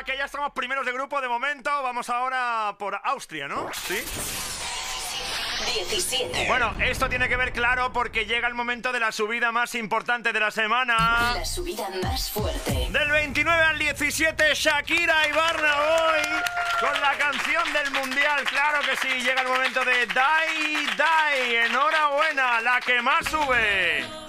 que ya estamos primeros de grupo de momento. Vamos ahora por Austria, ¿no? ¿Sí? 17. Bueno, esto tiene que ver, claro, porque llega el momento de la subida más importante de la semana. La subida más fuerte. Del 29 al 17, Shakira y Burna Boy con la canción del Mundial. Claro que sí, llega el momento de Die Die. Enhorabuena, la que más sube.